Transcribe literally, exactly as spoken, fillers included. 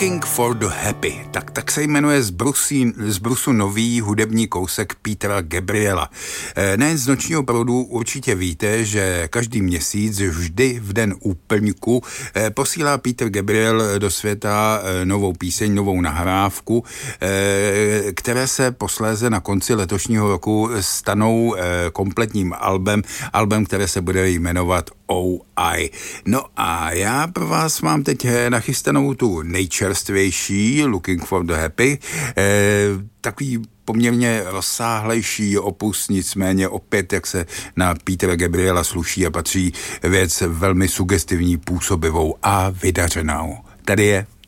Looking for the Happy. Tak, tak se jmenuje z, Brusí, z Brusu nový hudební kousek Petera Gabriela. Nejen z Nočního proudu určitě víte, že každý měsíc, vždy v den úplňku, posílá Peter Gabriel do světa novou píseň, novou nahrávku, které se posléze na konci letošního roku stanou kompletním albem, albem, které se bude jmenovat Oh I. No a já pro vás mám teď nachystanou tu nejčerstvější Looking for the Happy, eh, takový poměrně rozsáhlejší opus, nicméně opět, jak se na Petera Gabriela sluší a patří, věc velmi sugestivní, působivou a vydařenou. Tady je